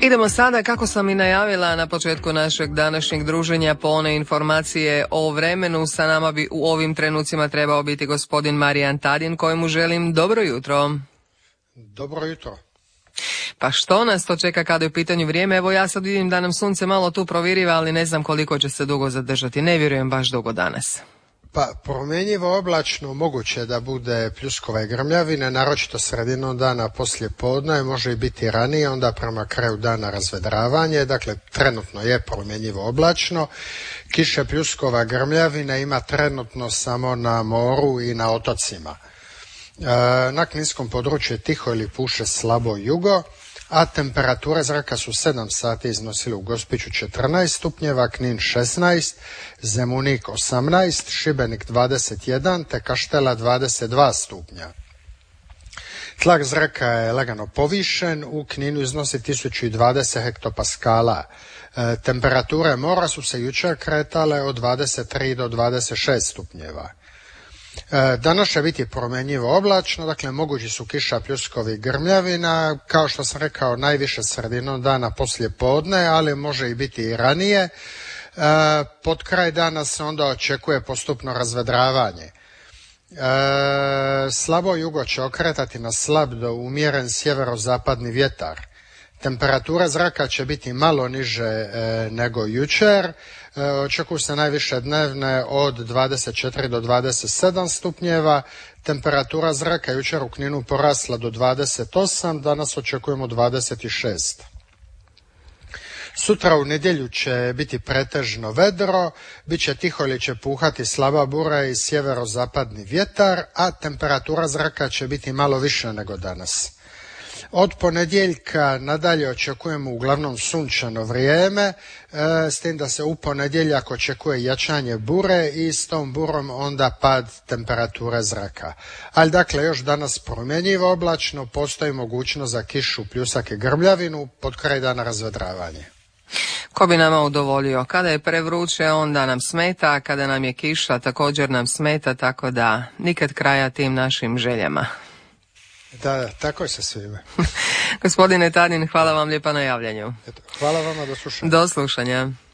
Idemo sada, kako sam i najavila na početku našeg današnjeg druženja, po one informacije o vremenu. Sa nama bi u ovim trenucima trebao biti gospodin Marijan Tadin, kojemu želim dobro jutro. Dobro jutro. Pa što nas to čeka kada je u pitanju vrijeme? Evo ja sad vidim da nam sunce malo tu proviriva, ali ne znam koliko će se dugo zadržati. Ne vjerujem baš dugo danas. Pa promjenjivo oblačno, moguće da bude pljuskova i grmljavine, naročito sredinom dana poslije podne, može i biti ranije, onda prema kraju dana razvedravanje, dakle trenutno je promjenjivo oblačno. Kiše, pljuskova, grmljavina ima trenutno samo na moru i na otocima. Na kninskom području je tiho ili puše slabo jugo, a temperature zraka su 7 sati iznosile u Gospiću 14 stupnjeva, Knin 16, Zemunik 18, Šibenik 21 te Kaštela 22 stupnja. Tlak zraka je lagano povišen, u Kninu iznosi 1020 hektopaskala. Temperature mora su se jučer kretale od 23 do 26 stupnjeva. Danas će biti promjenjivo oblačno, dakle mogući su kiša, pljuskovi, grmljavina, kao što sam rekao najviše sredinom dana poslije podne, ali može i biti i ranije. Pod kraj dana se onda očekuje postupno razvedravanje. Slabo jugo će okretati na slab do umjeren sjeverozapadni vjetar. Temperatura zraka će biti malo niže nego jučer. Očekuju se najviše dnevne od 24 do 27 stupnjeva. Temperatura zraka jučer u Kninu porasla do 28, danas očekujemo 26. Sutra u nedjelju će biti pretežno vedro, bit će tiho ili će puhati slaba bura i sjeverozapadni vjetar, a temperatura zraka će biti malo više nego danas. Od ponedjeljka nadalje očekujemo uglavnom sunčano vrijeme, s tim da se u ponedjeljak očekuje jačanje bure i s tom burom onda pad temperature zraka. Ali dakle još danas promjenjivo oblačno, postoji mogućnost za kišu, pljusak i grmljavinu, pod kraj dana razvedravanje. Ko bi nama udovoljio? Kada je prevruće onda nam smeta, a kada nam je kiša također nam smeta, tako da nikad kraja tim našim željama. Da, tako je sa svime. Gospodine Tadin, hvala vam lijepa na javljanju. Hvala vama, do slušanja. Do slušanja.